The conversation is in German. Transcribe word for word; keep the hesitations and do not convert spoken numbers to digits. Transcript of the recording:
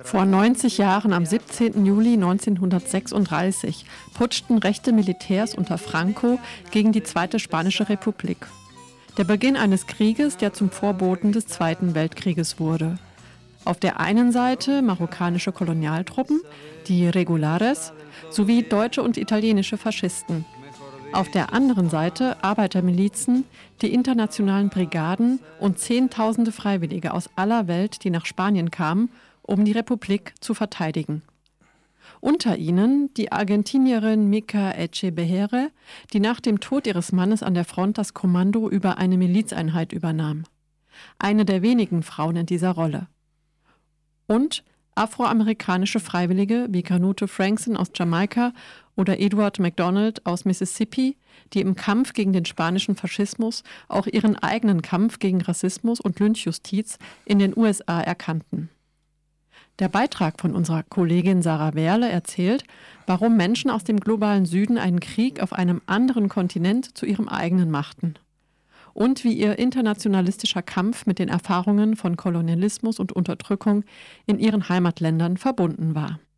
Vor neunzig Jahren, am siebzehnten Juli neunzehnhundertsechsunddreißig, putschten rechte Militärs unter Franco gegen die Zweite Spanische Republik. Der Beginn eines Krieges, der zum Vorboten des Zweiten Weltkrieges wurde. Auf der einen Seite marokkanische Kolonialtruppen, die Regulares, sowie deutsche und italienische Faschisten. Auf der anderen Seite Arbeitermilizen, die internationalen Brigaden und Zehntausende Freiwillige aus aller Welt, die nach Spanien kamen, um die Republik zu verteidigen. Unter ihnen die Argentinierin Mica Echeverría, die nach dem Tod ihres Mannes an der Front das Kommando über eine Milizeinheit übernahm. Eine der wenigen Frauen in dieser Rolle. Und afroamerikanische Freiwillige wie Canute Frankson aus Jamaika oder Edward MacDonald aus Mississippi, die im Kampf gegen den spanischen Faschismus auch ihren eigenen Kampf gegen Rassismus und Lynchjustiz in den U S A erkannten. Der Beitrag von unserer Kollegin Sarah Werle erzählt, warum Menschen aus dem globalen Süden einen Krieg auf einem anderen Kontinent zu ihrem eigenen machten. Und wie ihr internationalistischer Kampf mit den Erfahrungen von Kolonialismus und Unterdrückung in ihren Heimatländern verbunden war.